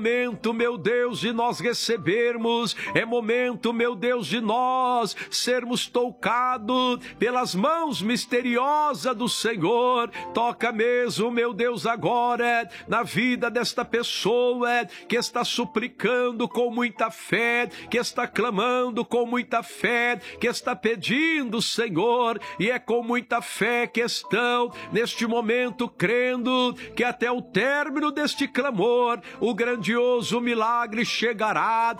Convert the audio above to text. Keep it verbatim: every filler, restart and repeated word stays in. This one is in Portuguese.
momento, meu Deus, de nós recebermos, é momento, meu Deus, de nós sermos tocados pelas mãos misteriosas do Senhor. Toca mesmo, meu Deus, agora na vida desta pessoa que está suplicando com muita fé, que está clamando com muita fé, que está pedindo, Senhor, e é com muita fé que estão neste momento crendo que até o término deste clamor o grandioso milagre chegará,